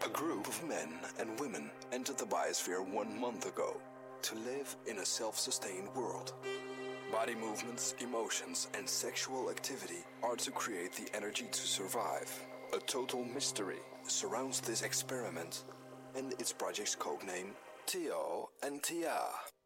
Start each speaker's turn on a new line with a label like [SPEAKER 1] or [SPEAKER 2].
[SPEAKER 1] A group of men and women entered the biosphere 1 month ago to live in a self-sustained world. Body movements, emotions, and sexual activity are to create the energy to survive. A total mystery surrounds this experiment and its project's codename Theo and Tia.